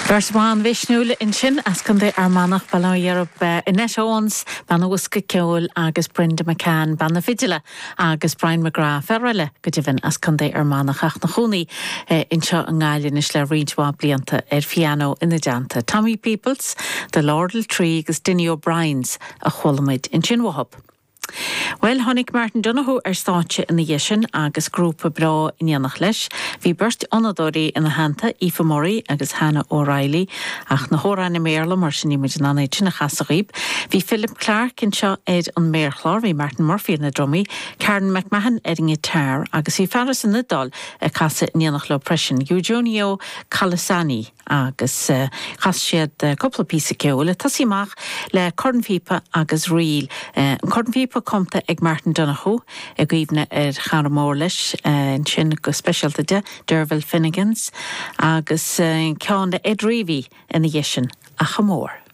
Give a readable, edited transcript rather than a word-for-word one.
Verswan Vishnúla in sin as can they Armanach Ballon Europe in Netowns, Banawiska Kewell, Agus Brenda McCann, Banafidula, Agus Brian McGrath, Ferrella, Gudivin, as can they Armanach Achnachuni, in Shaw and Galian Ishla Ridgewa Blianta, Fiano in the Janta, Tommy Peoples, the Laurel Tree, Gus Dinny O'Brien's, a Holomid in Chinwahop. Well, Honig Martin Donoghue stáitse in the Yishin, agus grúpa bra in Yanach leis. Bhí burst onadóí in the Hanta, Aoife Murray agus Hannah O'Reilly, ach na hóra na Merla mar sin imid na na Chasaghib. Bhí Philip Clark in seo ed an Merchlár, bhí Martin Murphy in the drummy, Karen McMahon eding tar, agus bhí Ferris in the Dal, a casa in Yanach lo pression, Eugenio Calasani, agus chas siad a couple of pieces of ceol, tasimach le Cornfipa agus Reel. Cornfipa comta ag Martin Donoghue, ag íbna Charamór leis, in sin go specialta de, Derval Finnegans, agus cean de Ed Reevy in the Yishin, a chamór.